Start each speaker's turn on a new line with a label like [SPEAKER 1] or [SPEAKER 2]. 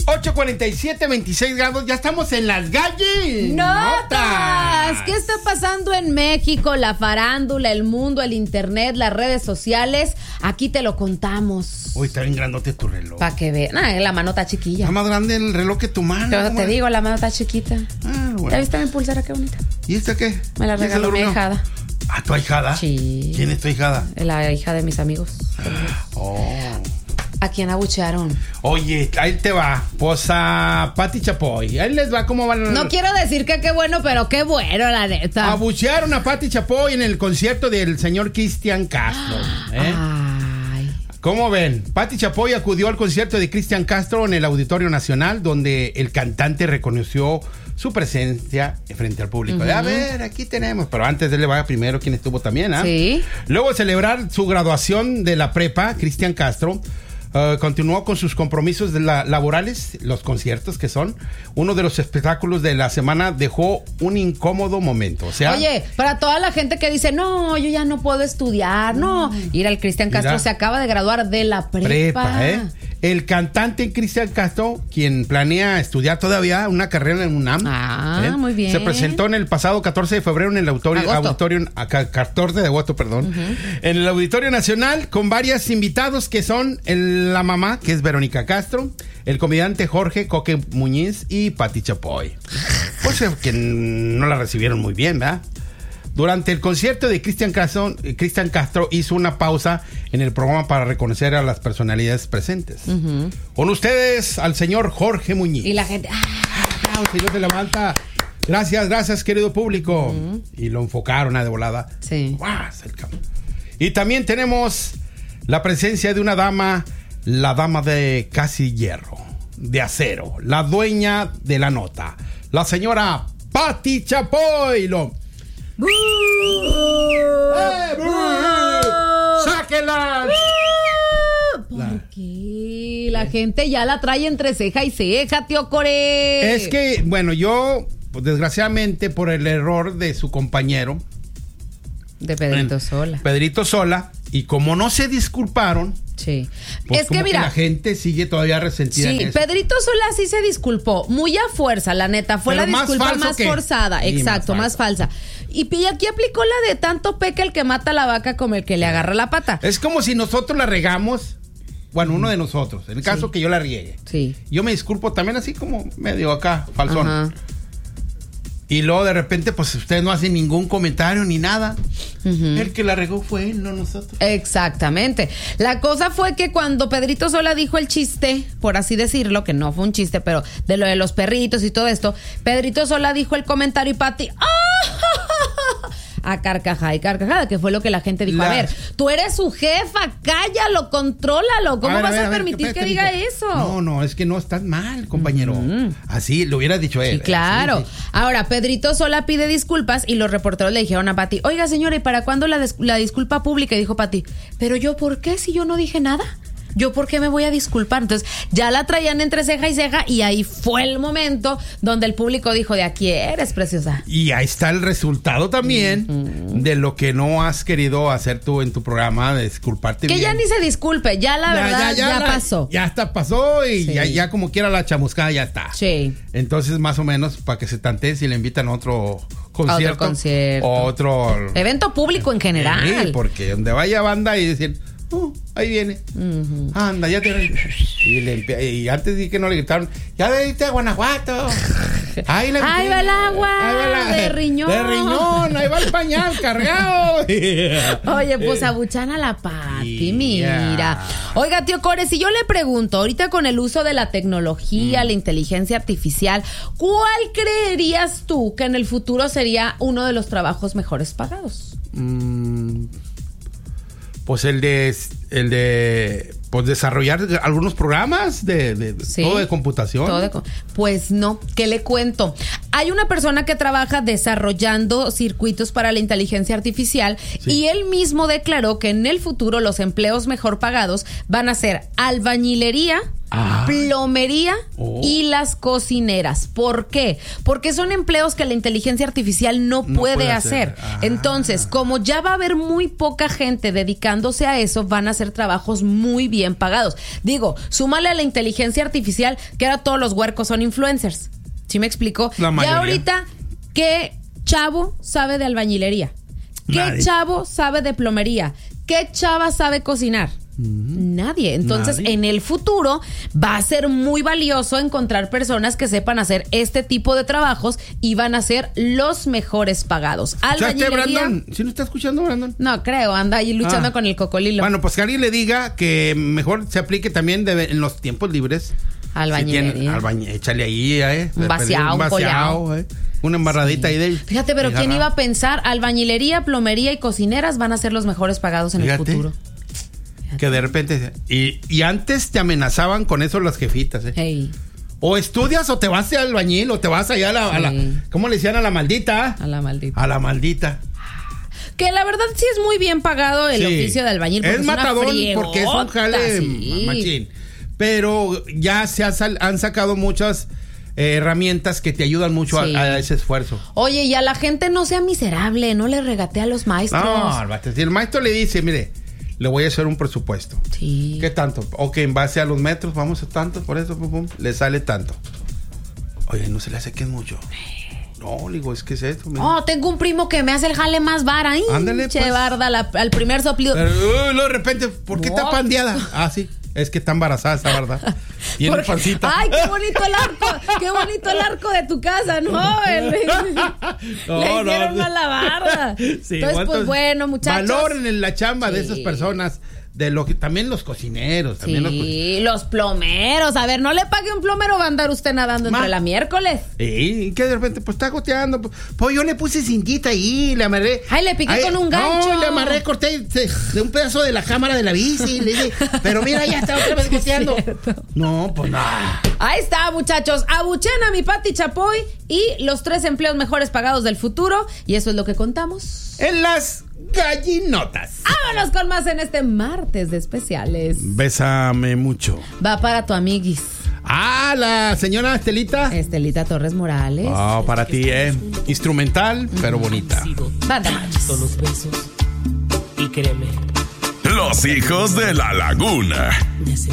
[SPEAKER 1] 8:47, 26 grados. Ya estamos en las gallinotas.
[SPEAKER 2] ¿Qué está pasando en México? La farándula, el mundo, el internet, las redes sociales. Aquí te lo contamos.
[SPEAKER 1] Uy, está bien grandote tu reloj.
[SPEAKER 2] Para que vean. La mano está chiquilla.
[SPEAKER 1] Está más grande el reloj que tu mano.
[SPEAKER 2] Pero te digo, la mano está chiquita.
[SPEAKER 1] Bueno.
[SPEAKER 2] ¿Ya viste mi pulsera? Qué bonita.
[SPEAKER 1] ¿Y esta qué?
[SPEAKER 2] Me la regaló mi ahijada.
[SPEAKER 1] ¿Ah, tu ahijada?
[SPEAKER 2] Sí.
[SPEAKER 1] ¿Quién es tu ahijada?
[SPEAKER 2] La hija de mis amigos. ¿A quién abuchearon?
[SPEAKER 1] Oye, ahí te va. Pues a Pati Chapoy. Ahí les va cómo van.
[SPEAKER 2] No quiero decir que qué bueno, pero qué bueno, la neta.
[SPEAKER 1] Abuchearon a Pati Chapoy en el concierto del señor Cristian Castro.
[SPEAKER 2] Ay.
[SPEAKER 1] ¿Cómo ven? Pati Chapoy acudió al concierto de Cristian Castro en el Auditorio Nacional, donde el cantante reconoció su presencia frente al público. A ver, aquí tenemos. Pero antes de él le va primero quien estuvo también, ¿ah?
[SPEAKER 2] Sí.
[SPEAKER 1] Luego de celebrar su graduación de la prepa, Cristian Castro continuó con sus compromisos laborales, los conciertos, que son uno de los espectáculos de la semana. Dejó un incómodo momento. O sea,
[SPEAKER 2] oye, para toda la gente que dice, no, yo ya no puedo estudiar, no. Ir al Cristian Castro se acaba de graduar de la prepa. El cantante Cristian Castro, quien planea estudiar todavía una carrera en UNAM. Muy bien.
[SPEAKER 1] Se presentó en el pasado 14 de febrero en el auditorio 14 de agosto, perdón. En el Auditorio Nacional, con varios invitados que son la mamá, que es Verónica Castro, el comediante Jorge Coque Muñiz y Pati Chapoy. Pues que no la recibieron muy bien, ¿verdad? Durante el concierto de Cristian Castro hizo una pausa en el programa para reconocer a las personalidades presentes. Con ustedes, al señor Jorge Muñiz.
[SPEAKER 2] Y la gente...
[SPEAKER 1] El señor se levanta. Gracias, querido público. Y lo enfocaron de volada.
[SPEAKER 2] Sí.
[SPEAKER 1] Y también tenemos la presencia de una dama, la dama de casi hierro, de acero, la dueña de la nota, la señora Pati Chapoy. ¡Sáquela!
[SPEAKER 2] ¿Por qué? La gente ya la trae entre ceja y ceja, tío Core.
[SPEAKER 1] Es que, bueno, yo, pues, desgraciadamente, por el error de su compañero,
[SPEAKER 2] de Pedrito Sola,
[SPEAKER 1] y como no se disculparon,
[SPEAKER 2] sí,
[SPEAKER 1] pues
[SPEAKER 2] es que mira,
[SPEAKER 1] la gente sigue todavía resentida.
[SPEAKER 2] Sí,
[SPEAKER 1] en eso.
[SPEAKER 2] Pedrito Sola sí se disculpó, muy a fuerza, la neta, fue
[SPEAKER 1] pero
[SPEAKER 2] la disculpa más forzada, exacto, más falsa. Y aquí aplicó la de tanto peca el que mata a la vaca como el que le agarra la pata.
[SPEAKER 1] Es como si nosotros la regamos, bueno, uno de nosotros, en el caso que yo la riegue.
[SPEAKER 2] Sí.
[SPEAKER 1] Yo me disculpo también así como medio acá, falsón. Y luego de repente, pues ustedes no hacen ningún comentario ni nada. El que la regó fue él, no nosotros.
[SPEAKER 2] Exactamente. La cosa fue que cuando Pedrito Sola dijo el chiste, por así decirlo, que no fue un chiste, pero de lo de los perritos y todo esto, Pedrito Sola dijo el comentario y Pati a carcajada y carcajada, que fue lo que la gente dijo. A ver, tú eres su jefa, cállalo, contrólalo. ¿Cómo vas a permitir que diga eso?
[SPEAKER 1] No, es que no estás mal, compañero. Así lo hubiera dicho él.
[SPEAKER 2] Sí, claro.
[SPEAKER 1] Sí.
[SPEAKER 2] Ahora, Pedrito Sola pide disculpas y los reporteros le dijeron a Pati, oiga, señora, ¿y para cuándo la disculpa pública? Y dijo Pati, ¿pero yo por qué si yo no dije nada? ¿Yo por qué me voy a disculpar? Entonces ya la traían entre ceja y ceja y ahí fue el momento donde el público dijo, de aquí eres, preciosa.
[SPEAKER 1] Y ahí está el resultado también de lo que no has querido hacer tú en tu programa, de disculparte
[SPEAKER 2] que
[SPEAKER 1] bien.
[SPEAKER 2] Ya ni se disculpe, ya la verdad ya pasó.
[SPEAKER 1] Ya está, pasó y ya como quiera la chamuscada ya está.
[SPEAKER 2] Sí.
[SPEAKER 1] Entonces más o menos para que se tantee si le invitan a otro concierto. Otro
[SPEAKER 2] evento público en general.
[SPEAKER 1] Sí, porque donde vaya banda y decir... ahí viene. Anda, ya te... Y antes dije que no le gritaron, ya veniste a Guanajuato. Ahí va
[SPEAKER 2] el agua. De riñón.
[SPEAKER 1] Ahí va el pañal cargado.
[SPEAKER 2] Oye, pues abuchan a la Pati, mira. Oiga, tío Core, si yo le pregunto, ahorita con el uso de la tecnología, la inteligencia artificial, ¿cuál creerías tú que en el futuro sería uno de los trabajos mejores pagados?
[SPEAKER 1] Pues el de pues desarrollar algunos programas de todo de computación.
[SPEAKER 2] Pues no, ¿qué le cuento? Hay una persona que trabaja desarrollando circuitos para la inteligencia artificial y él mismo declaró que en el futuro los empleos mejor pagados van a ser albañilería, plomería y las cocineras. ¿Por qué? Porque son empleos que la inteligencia artificial no puede hacer. Entonces, como ya va a haber muy poca gente dedicándose a eso, van a ser trabajos muy bien pagados. Digo, súmale a la inteligencia artificial que ahora todos los huercos son influencers. ¿Sí me explico? Ya ahorita, ¿qué chavo sabe de albañilería? ¿Qué chavo sabe de plomería? ¿Qué chava sabe cocinar? Nadie. Entonces, en el futuro va a ser muy valioso encontrar personas que sepan hacer este tipo de trabajos y van a ser los mejores pagados.
[SPEAKER 1] ¿Escuchaste, Brandon? ¿Sí lo está escuchando, Brandon?
[SPEAKER 2] No, creo, anda ahí luchando con el cocolilo.
[SPEAKER 1] Bueno, pues que alguien le diga que mejor se aplique también en los tiempos libres.
[SPEAKER 2] Albañilería.
[SPEAKER 1] Échale ahí,
[SPEAKER 2] un vaciado, un collado.
[SPEAKER 1] Una embarradita ahí de...
[SPEAKER 2] Fíjate, pero ¿quién iba a pensar? Albañilería, plomería y cocineras van a ser los mejores pagados en el futuro.
[SPEAKER 1] Que de repente... Y antes te amenazaban con eso las jefitas,
[SPEAKER 2] Hey.
[SPEAKER 1] O estudias o te vas al albañil o te vas allá a la ¿cómo le decían? A la maldita.
[SPEAKER 2] A la maldita.
[SPEAKER 1] A la maldita.
[SPEAKER 2] Que la verdad sí es muy bien pagado el oficio de albañil.
[SPEAKER 1] Es matador porque es un jale machín. Pero ya han sacado muchas herramientas que te ayudan mucho a ese esfuerzo.
[SPEAKER 2] Oye, y a la gente no sea miserable, no le regatea a los maestros.
[SPEAKER 1] No, si el maestro le dice, mire, le voy a hacer un presupuesto.
[SPEAKER 2] Sí.
[SPEAKER 1] ¿Qué tanto? Ok, en base a los metros, vamos a tanto, por eso, le sale tanto. Oye, no se le hace que es mucho. No, digo, es que es esto.
[SPEAKER 2] Tengo un primo que me hace el jale más vara.
[SPEAKER 1] Ándale,
[SPEAKER 2] che, barda, al primer soplido.
[SPEAKER 1] Pero, de repente, ¿por qué está pandeada? Sí. Es que está embarazada esta, ¿verdad? Tiene pancita.
[SPEAKER 2] Ay, qué bonito el arco. Qué bonito el arco de tu casa, ¿no? Le hicieron mal la barda. Sí, entonces, pues bueno, muchachos.
[SPEAKER 1] Valoren en la chamba de esas personas. De lo que también los cocineros. También
[SPEAKER 2] los plomeros. A ver, no le pague un plomero, va a andar usted nadando entre la miércoles.
[SPEAKER 1] Y que de repente, pues está goteando. Pues yo le puse cintita ahí, le amarré.
[SPEAKER 2] Ay, le piqué con un gancho.
[SPEAKER 1] No, le amarré, corté de un pedazo de la cámara de la bici. Le dije, pero mira, ya está otra vez goteando. No, pues nada.
[SPEAKER 2] Ahí está, muchachos. Abuchen a mi Pati Chapoy y los 3 empleos mejores pagados del futuro. Y eso es lo que contamos
[SPEAKER 1] en las gallinotas.
[SPEAKER 2] Vámonos con más en este martes de especiales.
[SPEAKER 1] Bésame mucho.
[SPEAKER 2] Va para tu amiguis.
[SPEAKER 1] La señora
[SPEAKER 2] Estelita Torres Morales.
[SPEAKER 1] Para ti, instrumental, pero bonita.
[SPEAKER 2] Banda machos.
[SPEAKER 3] Son los besos y créeme.
[SPEAKER 4] Los hijos de la laguna.